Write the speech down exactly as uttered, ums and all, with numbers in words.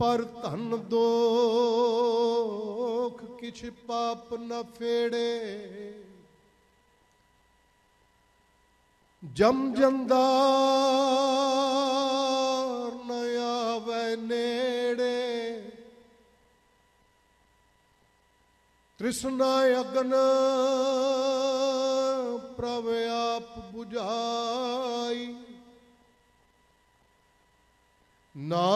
ਪਰ ਧਨ ਦੋਖ ਕਿਛ ਪਾਪ ਨ ਫੇੜੇ। ਜਮ ਜੰਦਾਰ ਨ ਆਵੈ ਨੇੜੇ। ਤ੍ਰਿਸ਼ਨਾ ਅਗਨ ਪ੍ਰਭ ਆਪ ਬੁਝਾਈ। ਨਾ